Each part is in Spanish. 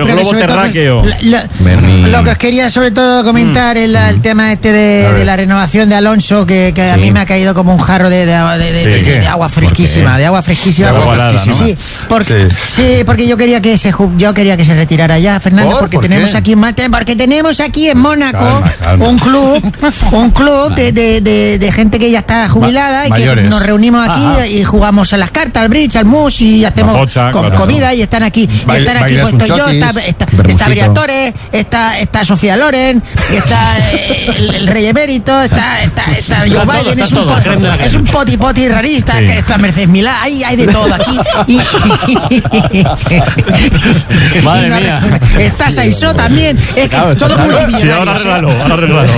el globo terráqueo. Lo que os quería sobre todo comentar es el tema de la renovación de Alonso, que a mí me ha caído como un jarro de agua fresquísima. De agua fresquísima. Sí, porque yo quería que se retirara ya, Fernando, porque tenemos aquí en Mónaco un club de gente que ya está jubilada y que nos reunimos aquí y jugamos a las cartas, al bridge, al mus y hacemos comida y están aquí puesto yo, está Briatore, está Sofía Loren, está el Rey Emérito, está Joe Biden, es un poti rarista, que está Mercedes Milá, hay de todo aquí Madre mía. Está Saisó también, es que todo multimillonarios. Ahora arreglalo.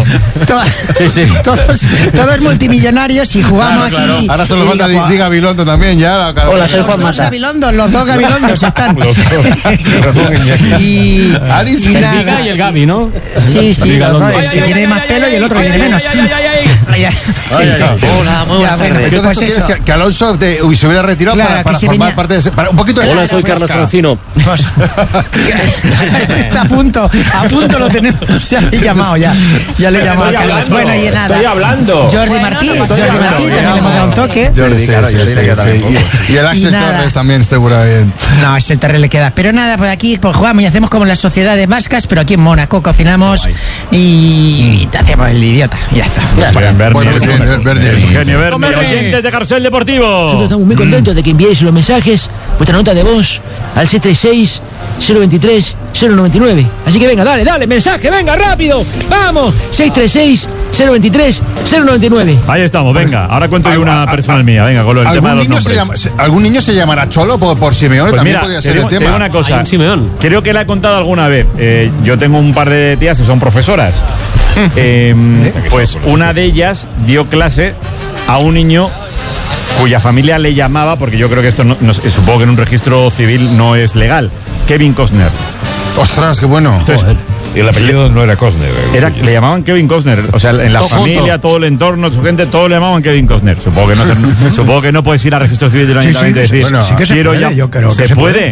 Todos multimillonarios y jugamos aquí. Ahora solo falta Di Gabilondo también ya. Hola, los dos Gabilondos están. Y el Diga y el Gabi, ¿no? Sí, los dos. El que tiene más pelo y el otro que tiene menos. Hola, muy buenas tardes. Entonces, ¿tú quieres que Alonso se hubiera retirado para formar parte de un poquito de... Hola, soy Carlos Francino. Está a punto lo tenemos. Ya le he llamado ya. Ya le he llamado a Carlos. Bueno, y nada. Estoy hablando. Jordi Martí también le hemos dado un toque. Y el Axel Torres también está por ahí. No, Axel Torres le queda. Pero nada, pues aquí jugamos y hacemos como las sociedades vascas, pero aquí en Mónaco cocinamos y te hacemos el idiota. Ya está. Eugenio Berni, oyentes de Carrusel Deportivo. Estamos muy contentos de que enviéis los mensajes, vuestra nota de voz al 636-023-099. Así que venga, dale, mensaje, venga, rápido. Vamos, 636-023-099. Ahí estamos, venga. Ahora cuento yo una personal mía. Venga, con el tema de los nombres. ¿Algún niño se llamará Cholo por Simeone? Pues también mira, podría ser el tema. Te digo una cosa. Creo que la he contado alguna vez. Yo tengo un par de tías que son profesoras. Pues una de ellas dio clase a un niño cuya familia le llamaba, porque yo creo que esto supongo que en un registro civil no es legal, Kevin Costner. Ostras, qué bueno. Entonces, Y el apellido no era Costner. Le llamaban Kevin Costner. O sea, en la familia, todo el entorno, su gente, todo le llamaban Kevin Costner. Supongo que no puedes ir al registro civil del ayuntamiento y decir, bueno, sí que se puede, yo creo que se puede.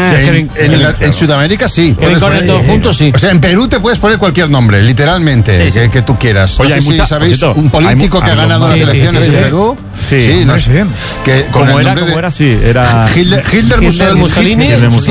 En Sudamérica sí. Kevin Costner todos juntos, sí. O sea, en Perú te puedes poner cualquier nombre, literalmente, que tú quieras. Oye, no sé si sabéis, un político que ha ganado las elecciones en Perú. Sí, no sé. ¿Cómo era? Sí, era Hilder Mussolini.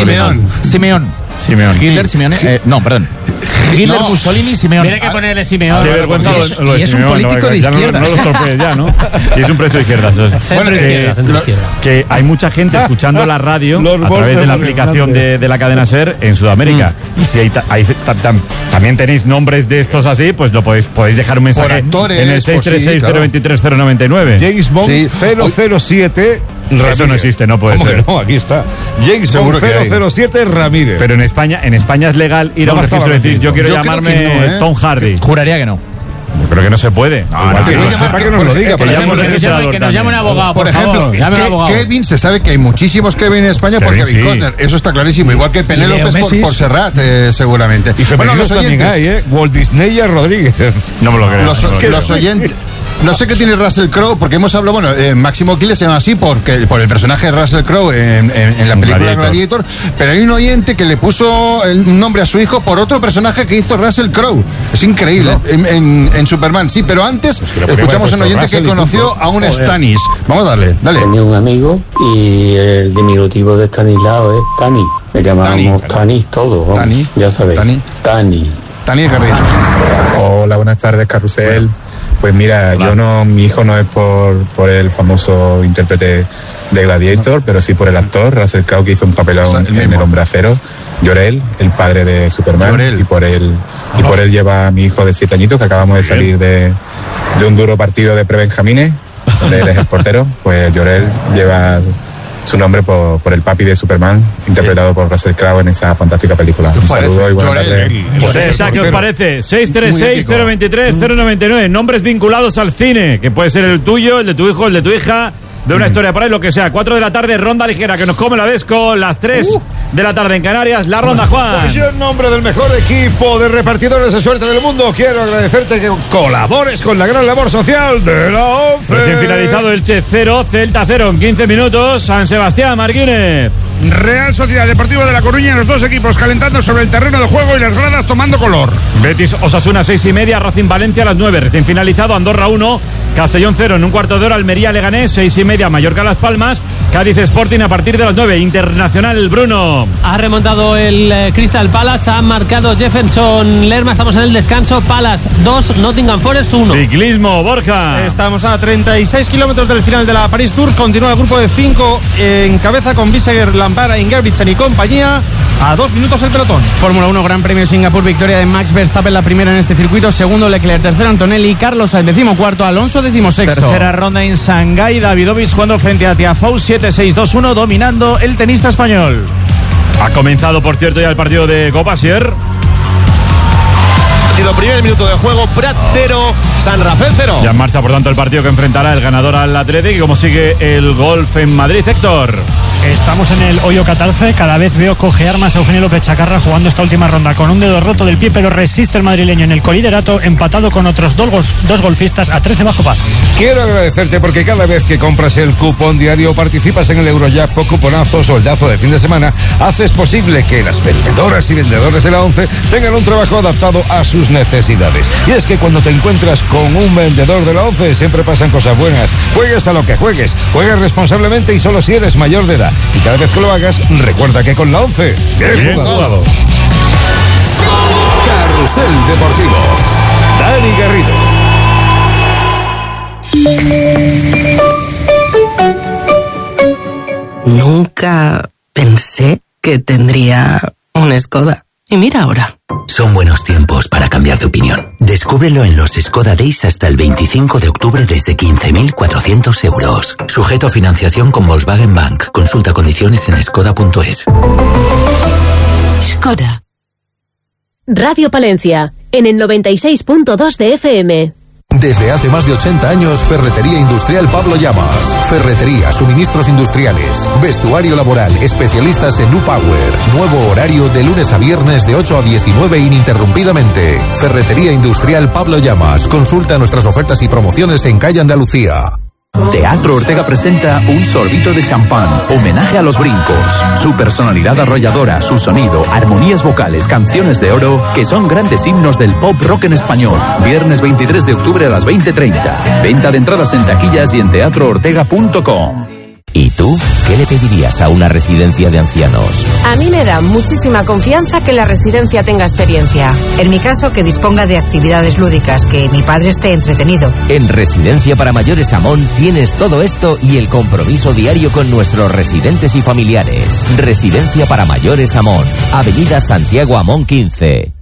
Simeón. Hitler, Simeone. No, perdón. Hitler, Mussolini, Simeone. Tiene que ponerle Simeone. Qué vergüenza lo de y es un político de izquierda. No lo estropees ya, ¿no? Y es un precio de izquierda. Bueno, que hay mucha gente escuchando la radio a través de la aplicación de la cadena SER en Sudamérica. Y si también tenéis nombres de estos así, pues lo podéis dejar un mensaje en el 636-023-099. James Bond 007. Eso no existe, no puede ser. No, aquí está. James Bond 007 Ramírez. Pero en España es legal ir a un registro y decir, yo quiero llamarme Tom Hardy. Juraría que no. Yo creo que no se puede. Que nos lo diga. Que nos llame un abogado, por ejemplo. Kevin, se sabe que hay muchísimos Kevin en España por Kevin Costner. Eso está clarísimo. Igual que Penélope por Serrat, seguramente. Y femeninos también hay, Walt Disney Rodríguez. No me lo creo. Los oyentes... No sé qué tiene Russell Crowe, porque hemos hablado, Máximo Aquiles se llama así por el personaje de Russell Crowe en la película Gladiator, pero hay un oyente que le puso un nombre a su hijo por otro personaje que hizo Russell Crowe. Es increíble, en Superman, sí, pero antes escuchamos a un oyente que conoció a un Stannis. Vamos a dale. Tenía un amigo y el diminutivo de Stanislao es Tani. Le llamábamos Tani todo, Tani, ya sabéis. Tani Carrillo. Hola, buenas tardes, Carrusel. Pues mira, mi hijo no es por el famoso intérprete de Gladiator, pero sí por el actor Russell Crowe, que hizo un papelón en El Hombre Acero. Jor-El, el padre de Superman, y por él lleva a mi hijo de 7 añitos, que acabamos de salir de un duro partido de prebenjamines, donde él es el portero. Pues Jor-El lleva su nombre por el papi de Superman, interpretado por Russell Crowe en esa fantástica película. Un saludo y buenas tardes. ¿Qué os parece? 636-023-099. Nombres vinculados al cine, que puede ser el tuyo, el de tu hijo, el de tu hija, de una historia por ahí, lo que sea. 4 de la tarde, ronda ligera, que nos come la Vesco, las 3 de la tarde en Canarias, la ronda, Juan. Pues yo en nombre del mejor equipo de repartidores de suerte del mundo quiero agradecerte que colabores con la gran labor social de la ONCE. Recién finalizado Elche 0, Celta 0 en 15 minutos, San Sebastián, Marquínez. Real Sociedad Deportivo de La Coruña, los dos equipos calentando sobre el terreno de juego y las gradas tomando color. Betis Osasuna 6:30, Racing Valencia a las 9, recién finalizado, Andorra 1, Castellón 0 en un cuarto de hora, Almería Leganés 6:30, Mallorca Las Palmas, Cádiz Sporting a partir de las 9, Internacional Bruno. Ha remontado el Crystal Palace, ha marcado Jefferson Lerma, estamos en el descanso, Palace 2, Nottingham Forest 1. Ciclismo, Borja. Estamos a 36 kilómetros del final de la Paris Tours, continúa el grupo de 5 en cabeza con Biseguer, Lampard, Ingebrigtsen y compañía, a 2 minutos el pelotón. Fórmula 1 Gran Premio Singapur, victoria de Max Verstappen, la primera en este circuito, segundo Leclerc, tercero Antonelli, Carlos Sainz 14º, Alonso 16º. Tercera ronda en Shanghái, Davidovich jugando frente a Tiafoe, 7-6-2-1, dominando el tenista español. Ha comenzado, por cierto, ya el partido de Copa Sier. Primer minuto de juego, Prat 0, San Rafael 0. Ya en marcha, por tanto, el partido que enfrentará el ganador al Athletic. Y como sigue el golf en Madrid, Héctor. Estamos en el hoyo 14, cada vez veo cojear más a Eugenio López Chacarra jugando esta última ronda con un dedo roto del pie, pero resiste el madrileño en el coliderato, empatado con otros dos golfistas a 13 bajo par. Quiero agradecerte porque cada vez que compras el cupón diario, participas en el Eurojackpot, cuponazo, soldazo de fin de semana, haces posible que las vendedoras y vendedores de la ONCE tengan un trabajo adaptado a sus necesidades. Y es que cuando te encuentras con un vendedor de la ONCE siempre pasan cosas buenas. Juegues a lo que juegues, juegues responsablemente y solo si eres mayor de edad. Y cada vez que lo hagas, recuerda que con la ONCE, bien jugado. Carrusel Deportivo, Dani Garrido. Nunca pensé que tendría un Skoda. Y mira ahora. Son buenos tiempos para cambiar de opinión. Descúbrelo en los Skoda Days hasta el 25 de octubre desde 15.400 euros. Sujeto a financiación con Volkswagen Bank. Consulta condiciones en skoda.es. Skoda. Radio Palencia, en el 96.2 de FM. Desde hace más de 80 años, Ferretería Industrial Pablo Llamas. Ferretería, suministros industriales, vestuario laboral, especialistas en U-Power. Nuevo horario de lunes a viernes de 8 a 19 ininterrumpidamente. Ferretería Industrial Pablo Llamas. Consulta nuestras ofertas y promociones en Calle Andalucía. Teatro Ortega presenta Un sorbito de champán, homenaje a los brincos. Su personalidad arrolladora, su sonido, armonías vocales, canciones de oro, que son grandes himnos del pop rock en español. Viernes 23 de octubre a las 20:30. Venta de entradas en taquillas y en teatroortega.com. ¿Y tú qué le pedirías a una residencia de ancianos? A mí me da muchísima confianza que la residencia tenga experiencia. En mi caso, que disponga de actividades lúdicas, que mi padre esté entretenido. En Residencia para Mayores Amón tienes todo esto y el compromiso diario con nuestros residentes y familiares. Residencia para Mayores Amón, Avenida Santiago Amón 15.